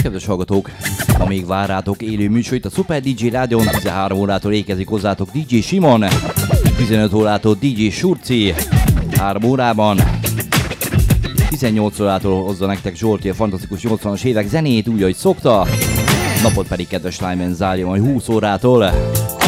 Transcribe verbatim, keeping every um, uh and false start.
Kedves hallgatók, ma még vár rátok élő műsor itt a Super dé dzsé Rádión. tizenhárom órától érkezik hozzátok dé dzsé Simon, tizenöt órától dé dzsé Surci, három órában. tizennyolc órától hozza nektek Zsolti a fantasztikus nyolcvanas évek zenét, úgy, ahogy szokta. Napot pedig kedves Lyman zárja majd húsz órától.